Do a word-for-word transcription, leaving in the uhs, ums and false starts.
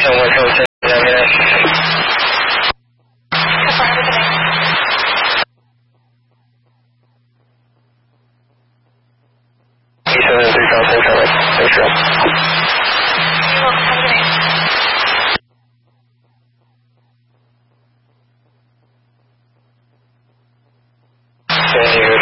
Station one seven seven, nine minutes. seven three five four seven. Thanks, Joe. You're welcome. Have a good night. Thank you.